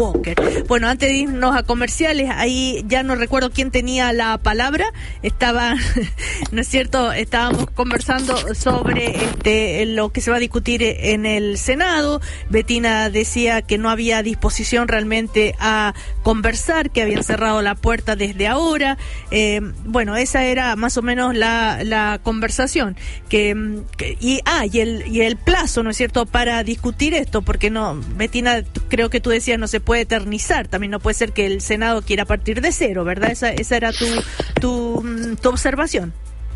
Walker. Bueno, antes de irnos a comerciales, ahí ya no recuerdo quién tenía la palabra, estaba, ¿no es cierto?, estábamos conversando sobre lo que se va a discutir en el Senado. Betina decía que no había disposición realmente a conversar, que habían cerrado la puerta desde ahora. Bueno, esa era más o menos la conversación, y el plazo, ¿no es cierto?, para discutir esto, porque no, Betina, creo que tú decías, no se puede eternizar, también no puede ser que el Senado quiera partir de cero, ¿verdad? Esa era tu observación.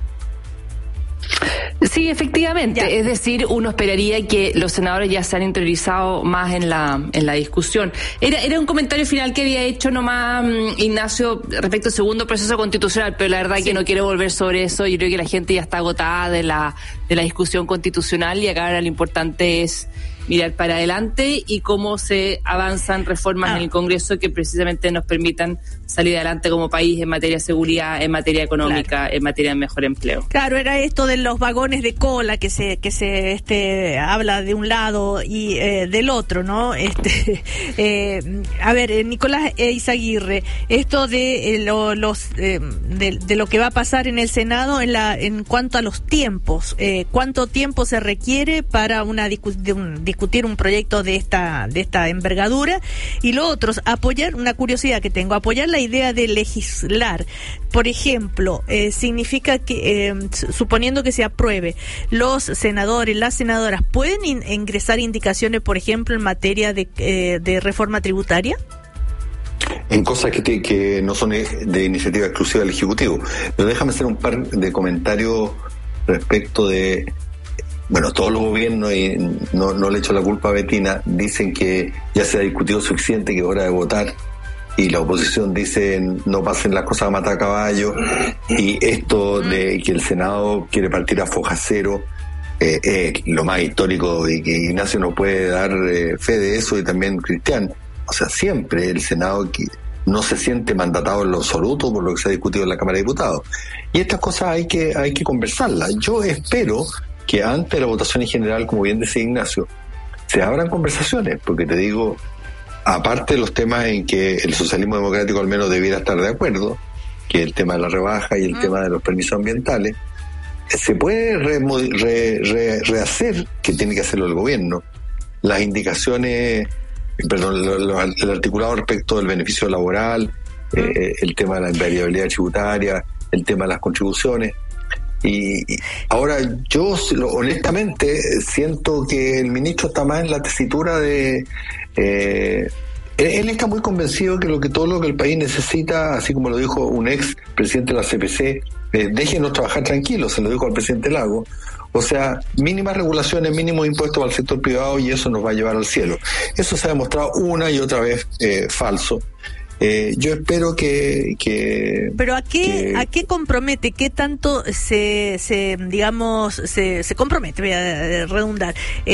Sí, efectivamente. Ya. Es decir, uno esperaría que los senadores ya se han interiorizado más en la discusión. Era un comentario final que había hecho nomás Ignacio respecto al segundo proceso constitucional, pero la verdad que no quiero volver sobre eso. Yo creo que la gente ya está agotada de la discusión constitucional y acá ahora lo importante es mirar para adelante y cómo se avanzan reformas en el Congreso que precisamente nos permitan salir adelante como país en materia de seguridad, en materia económica, en materia de mejor empleo. Claro, era esto de los vagones de cola que se habla de un lado y del otro, ¿no? A ver, Nicolás Eizaguirre, esto de de lo que va a pasar en el Senado en cuanto a los tiempos, ¿cuánto tiempo se requiere para discutir un proyecto de esta envergadura? Y lo otro, una curiosidad que tengo, apoyar la idea de legislar. Por ejemplo, significa que, suponiendo que se apruebe, los senadores, las senadoras, ¿pueden ingresar indicaciones, por ejemplo, en materia de reforma tributaria? En cosas que no son de iniciativa exclusiva del Ejecutivo. Pero déjame hacer un par de comentarios respecto de... Bueno, todos los gobiernos, y no le echo la culpa a Betina, dicen que ya se ha discutido suficiente, que es hora de votar, y la oposición dice no pasen las cosas a matar caballo, y esto de que el Senado quiere partir a foja cero, lo más histórico, y que Ignacio no puede dar fe de eso, y también Cristian. O sea, siempre el Senado no se siente mandatado en lo absoluto por lo que se ha discutido en la Cámara de Diputados. Y estas cosas hay que conversarlas. Yo espero que antes de la votación en general, como bien decía Ignacio, se abran conversaciones, porque te digo, aparte de los temas en que el socialismo democrático al menos debiera estar de acuerdo, que el tema de la rebaja y el tema de los permisos ambientales, se puede rehacer, que tiene que hacerlo el gobierno, las indicaciones, el articulado respecto del beneficio laboral, el tema de la invariabilidad tributaria, el tema de las contribuciones. Y ahora yo honestamente siento que el ministro está más en la tesitura de... él está muy convencido que todo lo que el país necesita, así como lo dijo un ex presidente de la CPC, déjenos trabajar tranquilos, se lo dijo al presidente Lago. O sea, mínimas regulaciones, mínimos impuestos al sector privado y eso nos va a llevar al cielo. Eso se ha demostrado una y otra vez falso. Yo espero que pero ¿a qué compromete? ¿Qué tanto se compromete? Voy a redundar.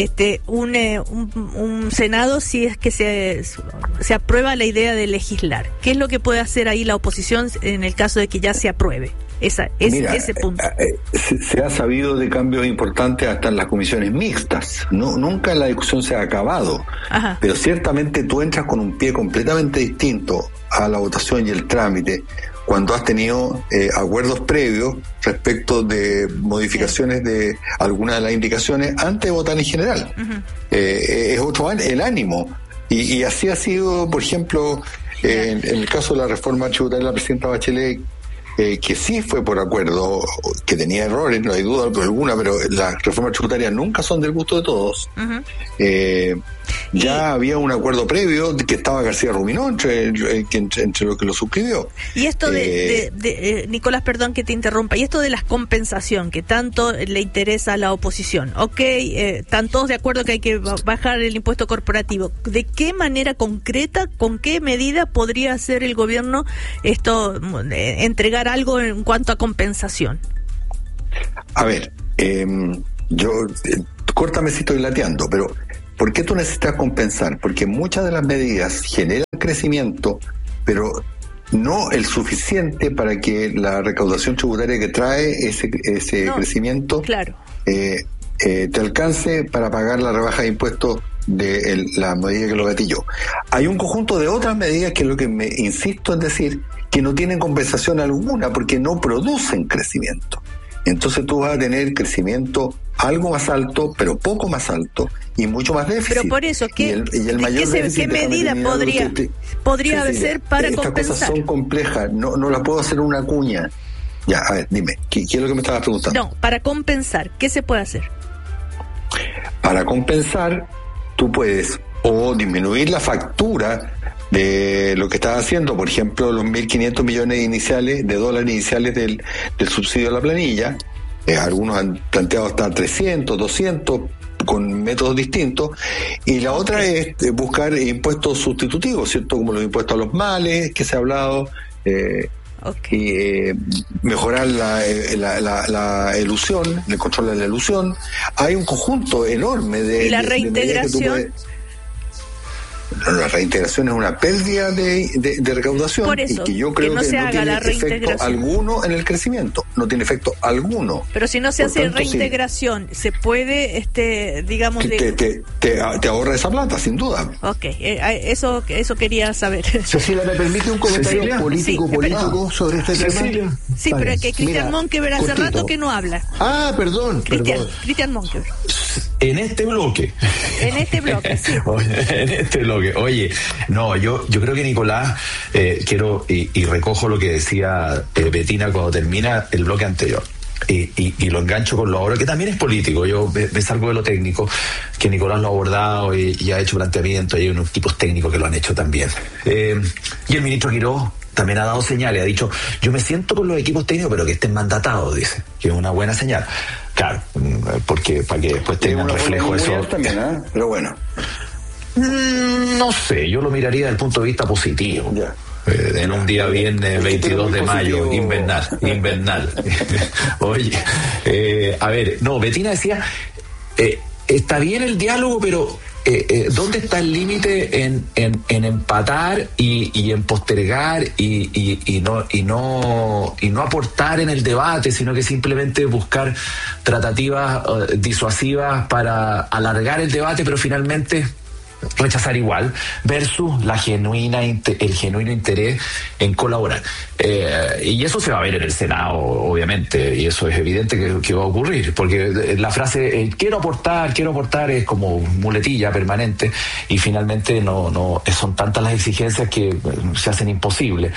Un Senado, si es que se aprueba la idea de legislar. ¿Qué es lo que puede hacer ahí la oposición en el caso de que ya se apruebe? Ese punto. Se ha sabido de cambios importantes hasta en las comisiones mixtas. Nunca la discusión se ha acabado. Ajá. Pero ciertamente tú entras con un pie completamente distinto a la votación y el trámite cuando has tenido acuerdos previos respecto de modificaciones de algunas de las indicaciones antes de votar en general. Uh-huh. Es otro el ánimo. Y así ha sido, por ejemplo, en el caso de la reforma tributaria de la presidenta Bachelet, que sí fue por acuerdo, que tenía errores, no hay duda alguna, pero las reformas tributarias nunca son del gusto de todos. Uh-huh. Ya había un acuerdo previo que estaba García Ruminó entre los que lo suscribió. Y esto Nicolás, perdón que te interrumpa, y esto de la compensación que tanto le interesa a la oposición. Están todos de acuerdo que hay que bajar el impuesto corporativo. ¿De qué manera concreta, con qué medida podría hacer el gobierno entregar algo en cuanto a compensación? A ver, yo córtame si estoy lateando, pero ¿por qué tú necesitas compensar? Porque muchas de las medidas generan crecimiento, pero no el suficiente para que la recaudación tributaria que trae ese crecimiento, claro, te alcance para pagar la rebaja de impuestos de la medida que lo gatilló. Hay un conjunto de otras medidas que es lo que me insisto en decir, que no tienen compensación alguna porque no producen crecimiento. Entonces tú vas a tener crecimiento algo más alto, pero poco más alto y mucho más déficit. Pero por eso, ¿qué medida podría ser para estas compensar? Estas cosas son complejas, no las puedo hacer una cuña. Ya, a ver, dime, ¿qué es lo que me estabas preguntando? No, para compensar, ¿qué se puede hacer? Para compensar, tú puedes o disminuir la factura de lo que estás haciendo, por ejemplo, los 1.500 millones iniciales de dólares iniciales del subsidio a la planilla. Algunos han planteado hasta 300, 200 con métodos distintos, y la otra es buscar impuestos sustitutivos, ¿cierto? Como los impuestos a los males que se ha hablado, y mejorar la elusión, el control de la elusión. Hay un conjunto enorme de... ¿Y la reintegración? La reintegración es una pérdida de recaudación. Por eso, y que yo creo que no se haga tiene la reintegración efecto alguno en el crecimiento, no tiene efecto alguno. Pero si no se hace reintegración, sí, se puede, digamos... Te ahorra esa plata, sin duda. Ok, eso quería saber. Cecilia, ¿me permite un comentario político sobre este tema? Sí, pero que Cristian Monkever hace rato que no habla. Perdón. Cristian Monkever. En este bloque, sí. En este bloque. Oye, no, yo creo que Nicolás, quiero y recojo lo que decía Betina cuando termina el bloque anterior. Y lo engancho con lo ahora, que también es político. Yo me salgo de lo técnico, que Nicolás lo ha abordado y ha hecho planteamiento, y hay unos equipos técnicos que lo han hecho también. Y el ministro Quiroz también ha dado señales, ha dicho, yo me siento con los equipos técnicos, pero que estén mandatados, dice, que es una buena señal. Claro, porque para que después tengan reflejo eso. También, pero bueno. No sé, yo lo miraría desde el punto de vista positivo. Ya. En un día viernes 22 de mayo, invernal. Oye, a ver, no, Betina decía, está bien el diálogo, pero ¿dónde está el límite en empatar y en postergar y no aportar en el debate, sino que simplemente buscar tratativas disuasivas para alargar el debate, pero finalmente rechazar igual, versus el genuino interés en colaborar? Y eso se va a ver en el Senado, obviamente, y eso es evidente que va a ocurrir, porque la frase quiero aportar es como muletilla permanente, y finalmente no son tantas las exigencias que se hacen imposibles.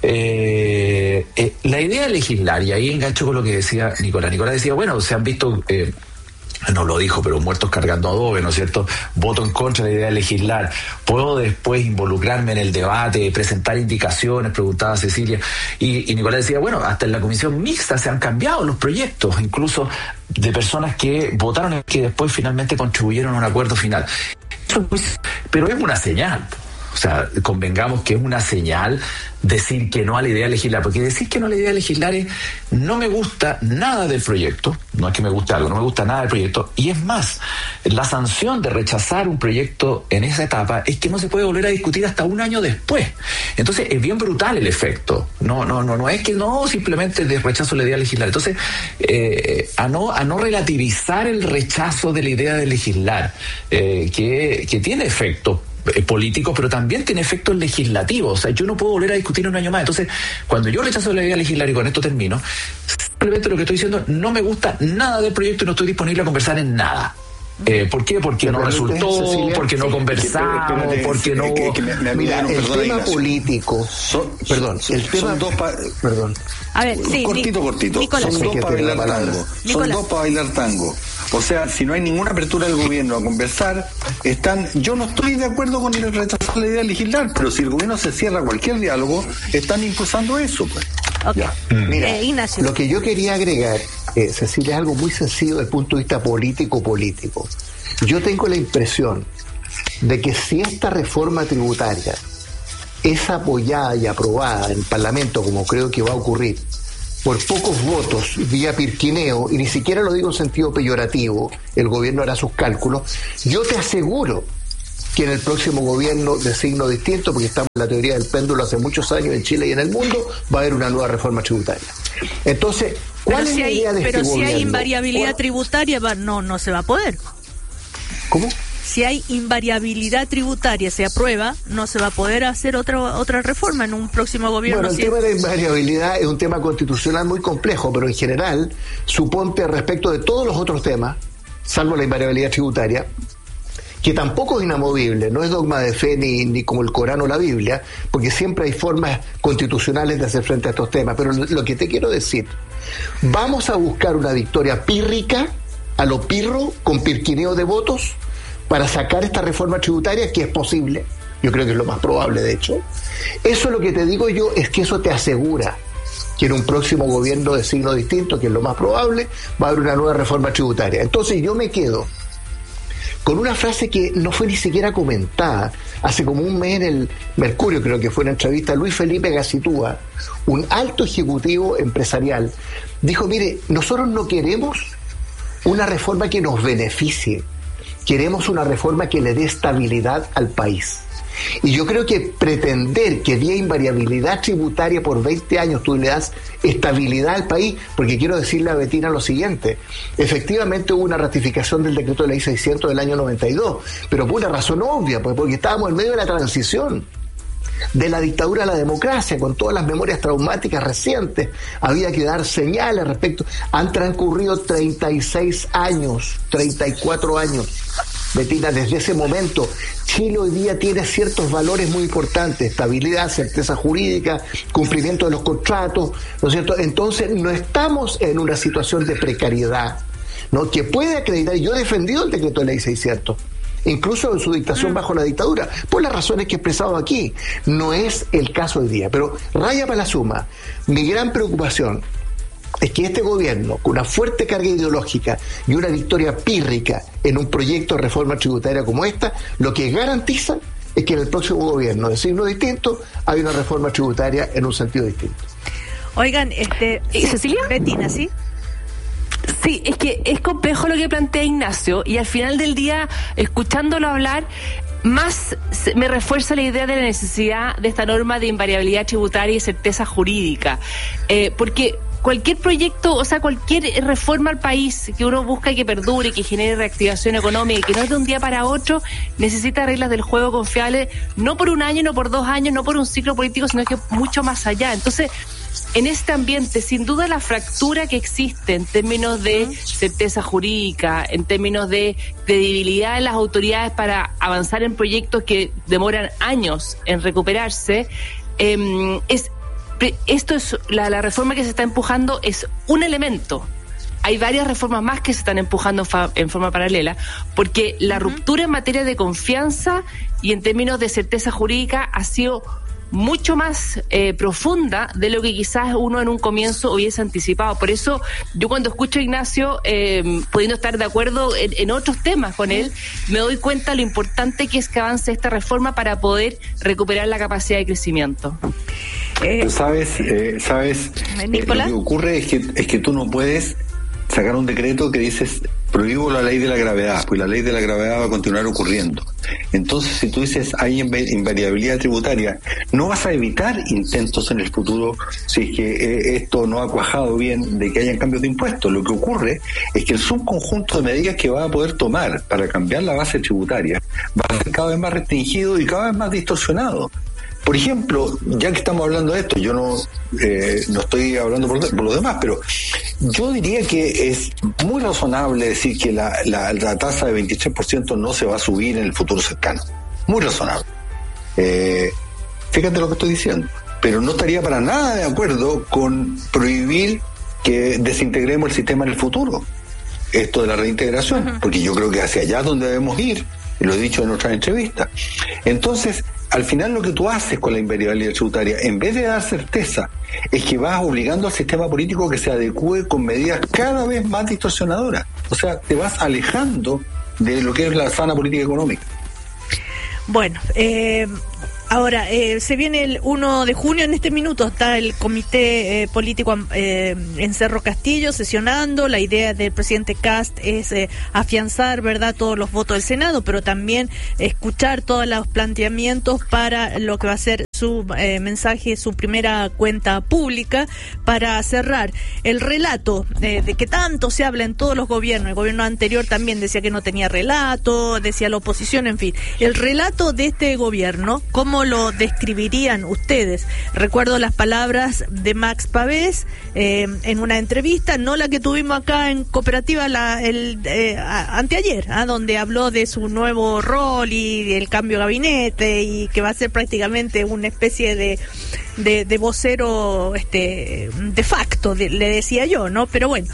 La idea de legislar, y ahí engancho con lo que decía Nicolás decía, bueno, se han visto... no lo dijo, pero muertos cargando adobe, ¿no es cierto? Voto en contra de la idea de legislar. ¿Puedo después involucrarme en el debate, presentar indicaciones? Preguntaba Cecilia. Y Nicolás decía, bueno, hasta en la comisión mixta se han cambiado los proyectos, incluso de personas que votaron y que después finalmente contribuyeron a un acuerdo final. Pero es una señal. O sea, convengamos que es una señal decir que no a la idea de legislar, porque decir que no a la idea de legislar es, no me gusta nada del proyecto, no es que me guste algo, no me gusta nada del proyecto, y es más, la sanción de rechazar un proyecto en esa etapa es que no se puede volver a discutir hasta un año después. Entonces es bien brutal el efecto, no es que no simplemente de rechazo la idea de legislar. Entonces, a no relativizar el rechazo de la idea de legislar, que tiene efecto político, pero también tiene efectos legislativos. O sea, yo no puedo volver a discutir un año más. Entonces, cuando yo rechazo la idea de legislar, y con esto termino, simplemente lo que estoy diciendo, no me gusta nada del proyecto y no estoy disponible a conversar en nada. ¿Por qué? Porque no resultó, Cecilia, porque no conversamos, porque no... Mira, el tema político... Perdón. A ver, sí, cortito. Nicolás, son dos para bailar tango. O sea, si no hay ninguna apertura del gobierno a conversar, yo no estoy de acuerdo con el rechazo de la idea de legislar, pero si el gobierno se cierra a cualquier diálogo, están impulsando eso, pues. Okay. Mira, Ignacio, lo que yo quería agregar, Cecilia, es algo muy sencillo desde el punto de vista político. Yo tengo la impresión de que si esta reforma tributaria es apoyada y aprobada en el Parlamento, como creo que va a ocurrir, por pocos votos, vía pirquineo, y ni siquiera lo digo en sentido peyorativo, el gobierno hará sus cálculos, yo te aseguro que en el próximo gobierno de signo distinto, porque estamos en la teoría del péndulo hace muchos años en Chile y en el mundo, va a haber una nueva reforma tributaria. Entonces, ¿cuál es la idea de este gobierno? Pero si hay invariabilidad tributaria, no se va a poder. ¿Cómo? si hay invariabilidad tributaria, se aprueba, no se va a poder hacer otra reforma en un próximo gobierno. Bueno, el tema de la invariabilidad es un tema constitucional muy complejo, pero en general, suponte respecto de todos los otros temas, salvo la invariabilidad tributaria, que tampoco es inamovible, no es dogma de fe ni como el Corán o la Biblia, porque siempre hay formas constitucionales de hacer frente a estos temas. Pero lo que te quiero decir, vamos a buscar una victoria pírrica, a lo pirro, con pirquineo de votos, para sacar esta reforma tributaria, que es posible, yo creo que es lo más probable de hecho. Eso, lo que te digo yo, es que eso te asegura que en un próximo gobierno de signo distinto, que es lo más probable, va a haber una nueva reforma tributaria. Entonces yo me quedo con una frase que no fue ni siquiera comentada. Hace como un mes en el Mercurio, creo que fue una entrevista, Luis Felipe Gacitúa, un alto ejecutivo empresarial, dijo, mire, nosotros no queremos una reforma que nos beneficie, queremos una reforma que le dé estabilidad al país. Y yo creo que pretender que vía invariabilidad tributaria por 20 años tú le das estabilidad al país, porque quiero decirle a Betina lo siguiente, efectivamente hubo una ratificación del decreto de ley 600 del año 92, pero por una razón obvia, porque estábamos en medio de la transición de la dictadura a la democracia, con todas las memorias traumáticas recientes, había que dar señales respecto. Han transcurrido 36 años, 34 años, Betina, desde ese momento. Chile hoy día tiene ciertos valores muy importantes, estabilidad, certeza jurídica, cumplimiento de los contratos, ¿no es cierto? Entonces no estamos en una situación de precariedad, ¿no? Que puede acreditar, yo he defendido el decreto de ley 600, incluso en su dictación bajo la dictadura, por las razones que he expresado aquí. No es el caso hoy día, pero raya para la suma. Mi gran preocupación es que este gobierno, con una fuerte carga ideológica y una victoria pírrica en un proyecto de reforma tributaria como esta, lo que garantiza es que en el próximo gobierno de signo distinto hay una reforma tributaria en un sentido distinto. Oigan, ¿Cecilia? Betina, ¿sí? Sí, es que es complejo lo que plantea Ignacio, y al final del día, escuchándolo hablar, más me refuerza la idea de la necesidad de esta norma de invariabilidad tributaria y certeza jurídica, porque cualquier proyecto, o sea, cualquier reforma al país que uno busca que perdure, que genere reactivación económica y que no es de un día para otro, necesita reglas del juego confiables, no por un año, no por 2 años, no por un ciclo político, sino que mucho más allá. Entonces, en este ambiente, sin duda la fractura que existe en términos de certeza jurídica, en términos de credibilidad de las autoridades para avanzar en proyectos que demoran años en recuperarse, esto es la reforma que se está empujando es un elemento. Hay varias reformas más que se están empujando en forma paralela, porque la ruptura en materia de confianza y en términos de certeza jurídica ha sido mucho más profunda de lo que quizás uno en un comienzo hubiese anticipado. Por eso yo, cuando escucho a Ignacio, pudiendo estar de acuerdo en otros temas con él, me doy cuenta lo importante que es que avance esta reforma para poder recuperar la capacidad de crecimiento. ¿Sabes? Lo que ocurre es que tú no puedes sacar un decreto que dices prohíbo la ley de la gravedad, pues la ley de la gravedad va a continuar ocurriendo. Entonces, si tú dices hay invariabilidad tributaria, no vas a evitar intentos en el futuro, si es que esto no ha cuajado bien, de que hayan cambios de impuestos. Lo que ocurre es que el subconjunto de medidas que va a poder tomar para cambiar la base tributaria va a ser cada vez más restringido y cada vez más distorsionado. Por ejemplo, ya que estamos hablando de esto, yo no estoy hablando por los demás, pero yo diría que es muy razonable decir que la tasa de 23% no se va a subir en el futuro cercano. Muy razonable. Fíjate lo que estoy diciendo. Pero no estaría para nada de acuerdo con prohibir que desintegremos el sistema en el futuro. Esto de la reintegración, porque yo creo que hacia allá es donde debemos ir, y lo he dicho en otras entrevistas. Entonces, al final lo que tú haces con la invariabilidad tributaria, en vez de dar certeza, es que vas obligando al sistema político que se adecúe con medidas cada vez más distorsionadoras. O sea, te vas alejando de lo que es la sana política económica. Bueno, ahora, se viene el 1 de junio, en este minuto está el comité político en Cerro Castillo sesionando. La idea del presidente Kast es afianzar, ¿verdad?, todos los votos del Senado, pero también escuchar todos los planteamientos para lo que va a ser su mensaje, su primera cuenta pública, para cerrar el relato de que tanto se habla en todos los gobiernos. El gobierno anterior también decía que no tenía relato, decía la oposición, en fin. El relato de este gobierno, ¿cómo lo describirían ustedes? Recuerdo las palabras de Max Pavés en una entrevista, no la que tuvimos acá en Cooperativa anteayer, donde habló de su nuevo rol y el cambio de gabinete, y que va a ser prácticamente una especie de vocero de facto, le decía yo, ¿no? Pero bueno,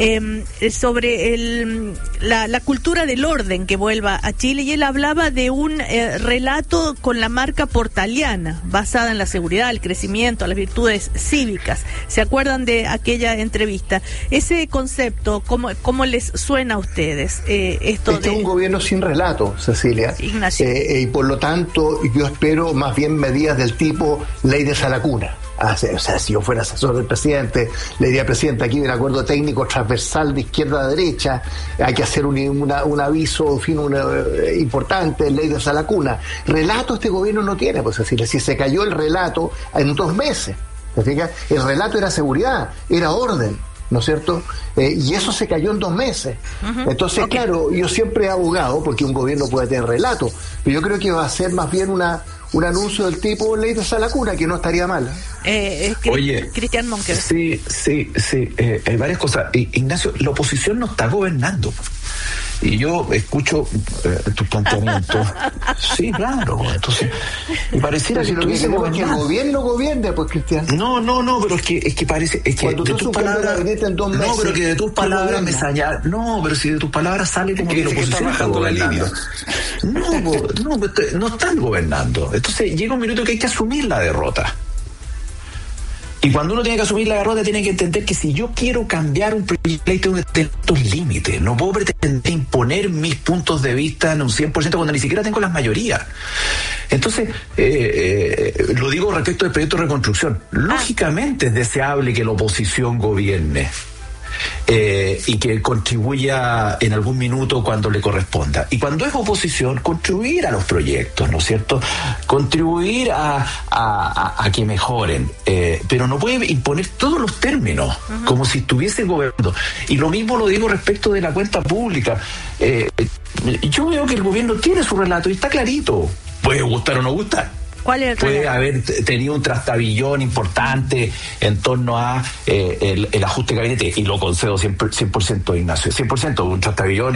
sobre la cultura del orden que vuelva a Chile, y él hablaba de un relato con la marca portaliana, basada en la seguridad, el crecimiento, las virtudes cívicas. ¿Se acuerdan de aquella entrevista? Ese concepto, ¿cómo les suena a ustedes? Es un gobierno sin relato, Cecilia. Ignacio. Y por lo tanto, yo espero más bien medidas del tipo ley de Salacuna. O sea, si yo fuera asesor del presidente, le diría al presidente: aquí hay un acuerdo técnico transversal de izquierda a derecha, hay que hacer un aviso, en fin, importante, ley de Salacuna. Relato este gobierno no tiene, pues Cecilia. Si se cayó el relato en 2 meses, ¿te fijas? El relato era seguridad, era orden, ¿no es cierto? Y eso se cayó en 2 meses. Entonces, okay. Claro, yo siempre he abogado porque un gobierno puede tener relato, pero yo creo que va a ser más bien un anuncio del tipo ley de Salacuna, que no estaría mal. Oye, Cristian Monker. Sí, hay varias cosas. Ignacio, la oposición no está gobernando. Y yo escucho tus planteamientos. Sí, claro. Entonces, me pareciera que estuviese gobernando. Que el gobierno gobierne, pues, Cristian. No, pero es que parece. Es que cuando de tus palabras. No, pero que de tus palabras me señala. No, pero si de tus palabras sale como que la oposición está gobernando. No están gobernando. Entonces, llega un minuto que hay que asumir la derrota. Y cuando uno tiene que asumir la derrota, tiene que entender que si yo quiero cambiar un proyecto, tengo que tener estos límites. No puedo pretender imponer mis puntos de vista en un 100% cuando ni siquiera tengo las mayorías. Entonces, lo digo respecto del proyecto de reconstrucción. Lógicamente es deseable que la oposición gobierne. Y que contribuya en algún minuto cuando le corresponda. Y cuando es oposición, contribuir a los proyectos, ¿no es cierto? Contribuir a que mejoren. Pero no puede imponer todos los términos, como si estuviese gobernando. Y lo mismo lo digo respecto de la cuenta pública. Yo veo que el gobierno tiene su relato y está clarito. Puede gustar o no gustar. Puede haber tenido un trastabillón importante en torno a el ajuste de gabinete, y lo concedo 100%, Ignacio, 100%, un trastabillón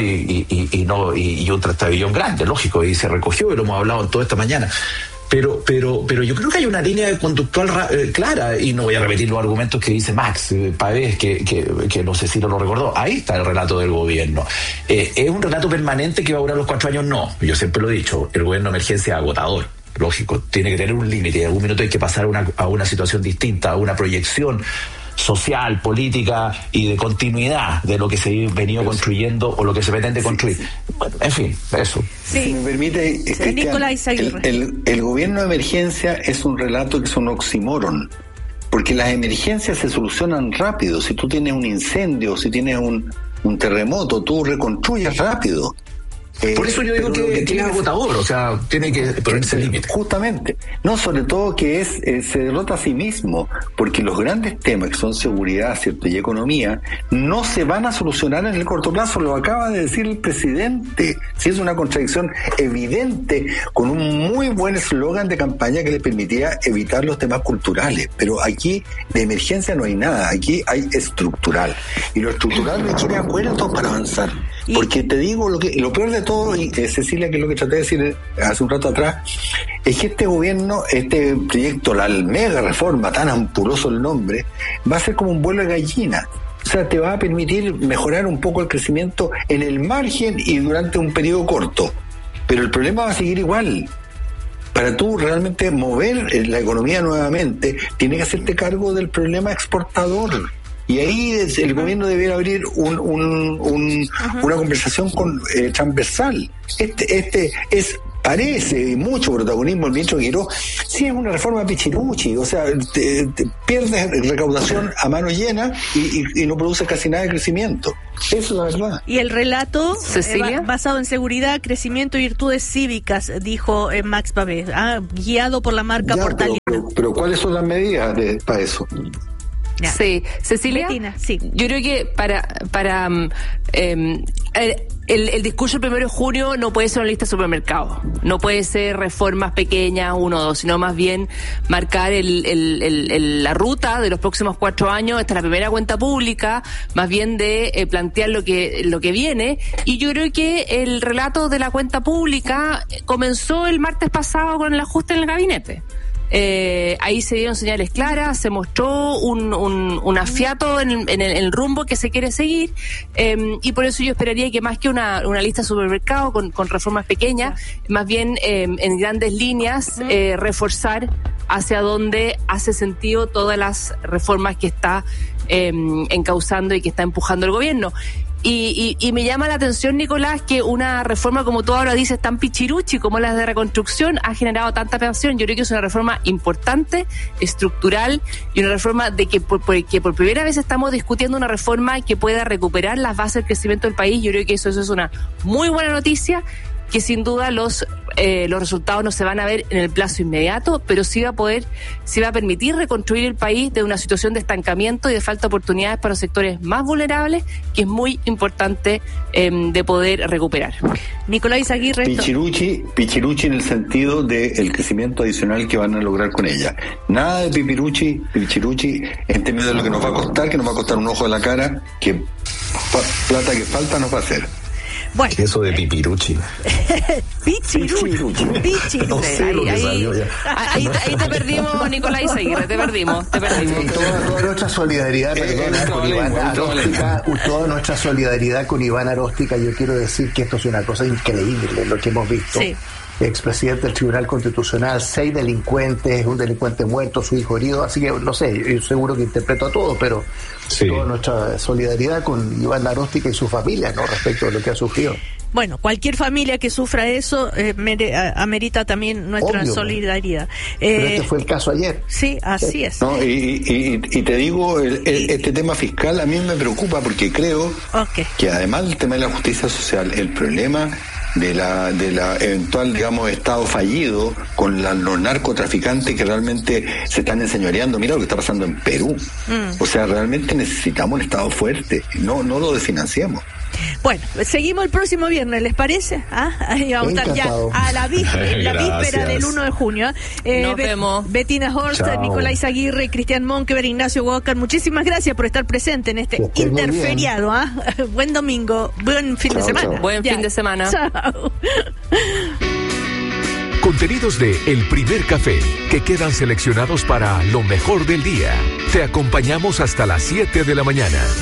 y un trastabillón grande, lógico, y se recogió, y lo hemos hablado en toda esta mañana. Pero yo creo que hay una línea conductual clara, y no voy a repetir los argumentos que dice Max Pavés, que no sé si lo recordó. Ahí está el relato del gobierno. ¿Es un relato permanente que va a durar los 4 años? No, yo siempre lo he dicho, el gobierno de emergencia es agotador. Lógico, tiene que tener un límite, en algún minuto hay que pasar a una situación distinta, a una proyección social, política y de continuidad de lo que se ha venido construyendo o lo que se pretende construir. Bueno, en fin, eso. Sí. Si me permite, el gobierno de emergencia es un relato que es un oxímoron, porque las emergencias se solucionan rápido. Si tú tienes un incendio, si tienes un terremoto, tú reconstruyes rápido. Por eso yo digo que es agotador, o sea, tiene que ponerse límite. Justamente. No, sobre todo que se derrota a sí mismo, porque los grandes temas que son seguridad, ¿cierto?, y economía, no se van a solucionar en el corto plazo, lo acaba de decir el presidente. Sí, es una contradicción evidente, con un muy buen eslogan de campaña que le permitía evitar los temas culturales. Pero aquí de emergencia no hay nada, aquí hay estructural. Y lo estructural requiere acuerdos para avanzar. Porque te digo, lo peor de todo, y Cecilia, que es lo que traté de decir hace un rato atrás, es que este gobierno, este proyecto, la mega reforma, tan ampuloso el nombre, va a ser como un vuelo de gallina. O sea, te va a permitir mejorar un poco el crecimiento en el margen y durante un periodo corto. Pero el problema va a seguir igual. Para tú realmente mover la economía nuevamente, tienes que hacerte cargo del problema exportador. Y ahí el gobierno debiera abrir una conversación transversal. Este es aparece mucho protagonismo el ministro Quirós, sí es una reforma pichiruchi, o sea, pierdes recaudación a mano llena y no produce casi nada de crecimiento. Eso es la verdad. Y el relato Cecilia, basado en seguridad, crecimiento y virtudes cívicas, dijo Max Pavés, guiado por la marca Portalina. Pero ¿cuáles son las medidas para eso? Ya. Sí, Cecilia, Betina, sí. Yo creo que el discurso del 1 de junio no puede ser una lista de supermercados, no puede ser reformas pequeñas, 1 o 2, sino más bien marcar la ruta de los próximos 4 años. Esta es la primera cuenta pública, más bien de plantear lo que viene, y yo creo que el relato de la cuenta pública comenzó el martes pasado con el ajuste en el gabinete. Ahí se dieron señales claras, se mostró un afiato en el rumbo que se quiere seguir, y por eso yo esperaría que más que una lista de supermercado con reformas pequeñas, más bien en grandes líneas reforzar hacia donde hace sentido todas las reformas que está encauzando y que está empujando el gobierno. Y me llama la atención, Nicolás, que una reforma como tú ahora dices tan pichiruchi como las de reconstrucción ha generado tanta tensión. Yo creo que es una reforma importante, estructural, y una reforma de que por primera vez estamos discutiendo una reforma que pueda recuperar las bases del crecimiento del país. Yo creo que eso es una muy buena noticia, que sin duda los resultados no se van a ver en el plazo inmediato, pero sí va a permitir reconstruir el país de una situación de estancamiento y de falta de oportunidades para los sectores más vulnerables, que es muy importante de poder recuperar. Nicolás Izaguirre. Pichiruchi en el sentido del crecimiento adicional que van a lograr con ella. Nada de pichiruchi en términos de lo que nos va a costar un ojo de la cara, que plata que falta nos va a hacer. Bueno. Eso de pipiruchi. Pichiruchi. No sé lo que salió ya. Ahí te perdimos, Nicolás Izaguirre, te perdimos. Toda nuestra solidaridad, con Iván Aróstica, toda nuestra solidaridad con Iván Aróstica. Yo quiero decir que esto es una cosa increíble, lo que hemos visto. Sí. Expresidente del Tribunal Constitucional, 6 delincuentes, un delincuente muerto, su hijo herido, así que no sé, yo seguro que interpreto a todos, pero sí, toda nuestra solidaridad con Iván Aróstica y su familia, ¿no?, respecto de lo que ha sufrido. Bueno, cualquier familia que sufra eso amerita también nuestra solidaridad. Pero este fue el caso ayer. Sí, así es. No, y te digo, este tema fiscal a mí me preocupa porque creo que además del tema de la justicia social, el problema de la eventual, digamos, estado fallido con los narcotraficantes que realmente se están enseñoreando. Mira lo que está pasando en Perú. O sea, realmente necesitamos un estado fuerte, no lo desfinanciemos. Bueno, seguimos el próximo viernes, ¿les parece? Ahí vamos a estar ya a la víspera del 1 de junio. Nos vemos. Betina Horst, Nicolás Izaguirre, Cristian Monkeberg, Ignacio Walker, muchísimas gracias por estar presente en este interferiado. Buen domingo, buen fin de semana. Buen fin de semana. Chao. Contenidos de El Primer Café, que quedan seleccionados para lo mejor del día. Te acompañamos hasta las 7 de la mañana.